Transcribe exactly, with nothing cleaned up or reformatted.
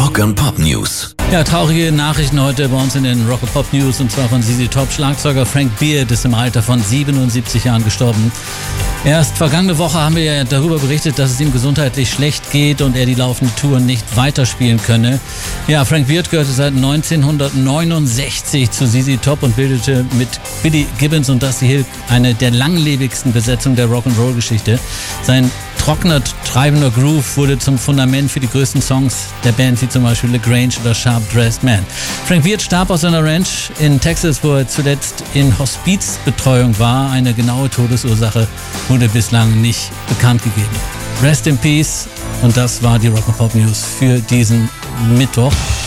Rock and Pop News. Ja, traurige Nachrichten heute bei uns in den Rock and Pop News, und zwar von Z Z Top. Schlagzeuger Frank Beard ist im Alter von siebenundsiebzig Jahren gestorben. Erst vergangene Woche haben wir ja darüber berichtet, dass es ihm gesundheitlich schlecht geht und er die laufende Tour nicht weiterspielen könne. Ja, Frank Beard gehörte seit neunzehnhundertneunundsechzig zu Z Z Top und bildete mit Billy Gibbons und Dusty Hill eine der langlebigsten Besetzungen der Rock'n'Roll-Geschichte. Sein trockener, treibender Groove wurde zum Fundament für die größten Songs der Band, wie zum Beispiel LaGrange oder Sharp Dressed Man. Frank Beard starb aus seiner Ranch in Texas, wo er zuletzt in Hospizbetreuung war. Eine genaue Todesursache wurde bislang nicht bekannt gegeben. Rest in Peace, und das war die Rock and Pop News für diesen Mittwoch.